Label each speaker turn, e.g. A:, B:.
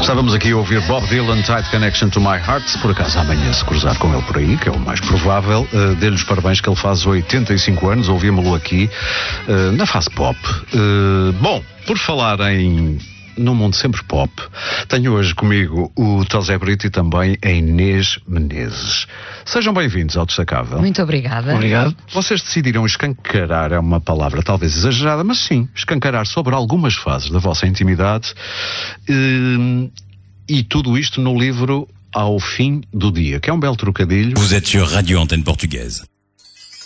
A: Estávamos aqui a ouvir Bob Dylan, Tight Connection to My Heart. Se por acaso amanhã se cruzar com ele por aí, que é o mais provável, dê-lhe os parabéns que ele faz 85 anos. Ouvimos-lo aqui na fase pop. Bom, por falar num mundo sempre pop, tenho hoje comigo o José Brito e também a Inês Menezes. Sejam bem-vindos ao Destacável.
B: Muito obrigada.
C: Obrigado.
A: Vocês decidiram escancarar, é uma palavra talvez exagerada, mas sim, escancarar sobre algumas fases da vossa intimidade, e tudo isto no livro Ao Fim do Dia, que é um belo trocadilho.
D: Vous êtes sur Radio Antenne Portugaise.